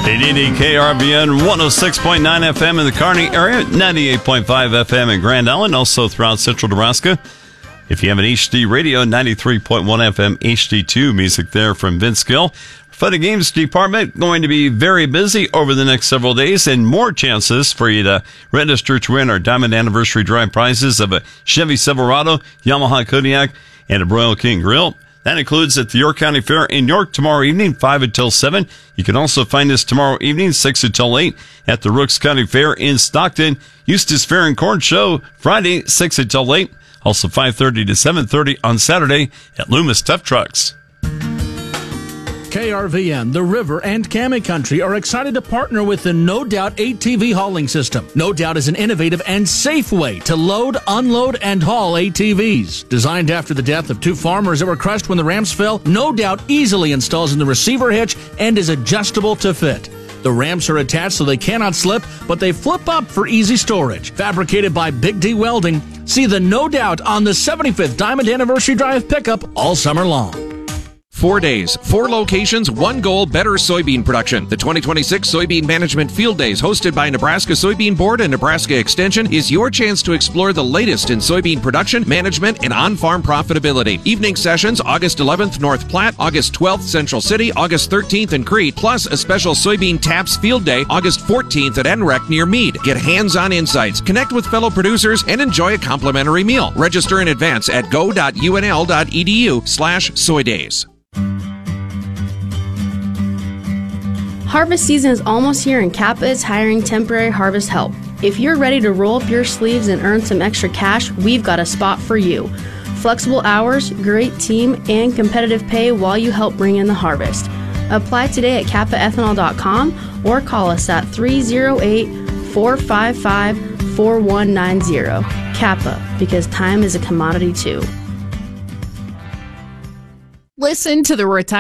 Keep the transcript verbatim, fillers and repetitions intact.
eight eighty K R V N, one oh six point nine F M in the Kearney area, ninety-eight point five F M in Grand Island, also throughout central Nebraska. If you have an H D radio, ninety-three point one F M H D two, music there from Vince Gill. For the games department, going to be very busy over the next several days, and more chances for you to register to win our Diamond Anniversary Drive prizes of a Chevy Silverado, Yamaha Kodiak, and a Broil King Grill. That includes at the York County Fair in York tomorrow evening, five until seven. You can also find us tomorrow evening, six until eight, at the Rooks County Fair in Stockton. Eustis Fair and Corn Show, Friday, six until eight. Also five thirty to seven thirty on Saturday at Loomis Tough Trucks. K R V N, The River, and Cammy Country are excited to partner with the No Doubt A T V hauling system. No Doubt is an innovative and safe way to load, unload, and haul A T Vs. Designed after the death of two farmers that were crushed when the ramps fell, No Doubt easily installs in the receiver hitch and is adjustable to fit. The ramps are attached so they cannot slip, but they flip up for easy storage. Fabricated by Big D Welding, see the No Doubt on the seventy-fifth Diamond Anniversary Drive pickup all summer long. Four days, four locations, one goal, better soybean production. The twenty twenty-six Soybean Management Field Days, hosted by Nebraska Soybean Board and Nebraska Extension, is your chance to explore the latest in soybean production, management, and on-farm profitability. Evening sessions, August eleventh, North Platte, August twelfth, Central City, August thirteenth in Crete, plus a special Soybean Taps Field Day, August fourteenth at N R E C near Meade. Get hands-on insights, connect with fellow producers, and enjoy a complimentary meal. Register in advance at go.unl.edu slash soydays. Harvest season is almost here and Kappa is hiring temporary harvest help. If you're ready to roll up your sleeves and earn some extra cash, we've got a spot for you. Flexible hours, great team, and competitive pay while you help bring in the harvest. Apply today at kappa ethanol dot com or call us at three oh eight, four five five, four one nine zero. Kappa, because time is a commodity too. Listen to the Retire